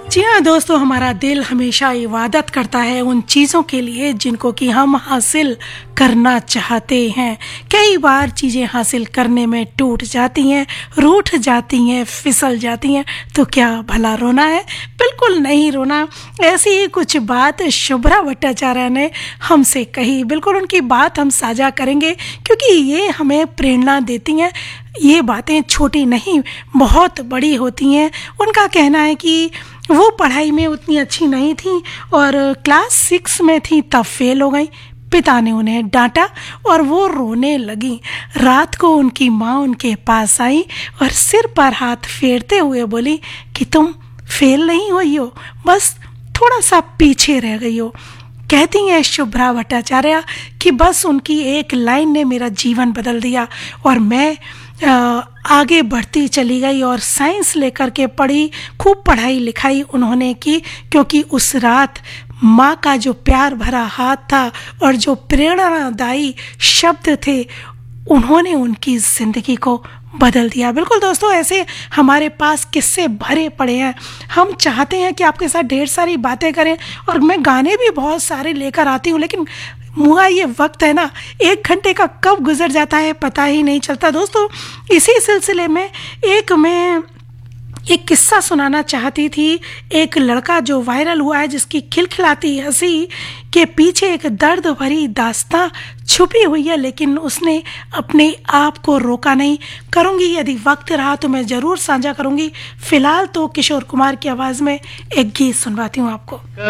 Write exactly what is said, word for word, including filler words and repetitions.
जी हाँ दोस्तों, हमारा दिल हमेशा इबादत करता है उन चीज़ों के लिए जिनको कि हम हासिल करना चाहते हैं। कई बार चीज़ें हासिल करने में टूट जाती हैं, रूठ जाती हैं, फिसल जाती हैं, तो क्या भला रोना है? बिल्कुल नहीं रोना। ऐसी ही कुछ बात शुभ्रा भट्टाचार्य ने हमसे कही। बिल्कुल उनकी बात हम साझा करेंगे क्योंकि ये हमें प्रेरणा देती हैं। ये बातें छोटी नहीं, बहुत बड़ी होती हैं। उनका कहना है कि वो पढ़ाई में उतनी अच्छी नहीं थी और क्लास सिक्स में थी तब फेल हो गई। पिता ने उन्हें डांटा और वो रोने लगी। रात को उनकी माँ उनके पास आई और सिर पर हाथ फेरते हुए बोली कि तुम फेल नहीं हुई हो, बस थोड़ा सा पीछे रह गई हो। कहती हैं शुभ्रा भट्टाचार्य कि बस उनकी एक लाइन ने मेरा जीवन बदल दिया और मैं आ, आगे बढ़ती चली गई और साइंस लेकर के पढ़ी। खूब पढ़ाई लिखाई उन्होंने की क्योंकि उस रात माँ का जो प्यार भरा हाथ था और जो प्रेरणादायी शब्द थे, उन्होंने उनकी ज़िंदगी को बदल दिया। बिल्कुल दोस्तों, ऐसे हमारे पास किस्से भरे पड़े हैं। हम चाहते हैं कि आपके साथ ढेर सारी बातें करें और मैं गाने भी बहुत सारे लेकर आती हूँ, लेकिन मुआ ये वक्त है ना, एक घंटे का कब गुजर जाता है पता ही नहीं चलता। दोस्तों, इसी सिलसिले में एक मैं एक किस्सा सुनाना चाहती थी। एक लड़का जो वायरल हुआ है, जिसकी खिलखिलाती हंसी के पीछे एक दर्द भरी दास्तां छुपी हुई है, लेकिन उसने अपने आप को रोका नहीं। करूँगी, यदि वक्त रहा तो मैं ज़रूर साझा करूँगी। फिलहाल तो किशोर कुमार की आवाज़ में एक गीत सुनवाती हूँ आपको।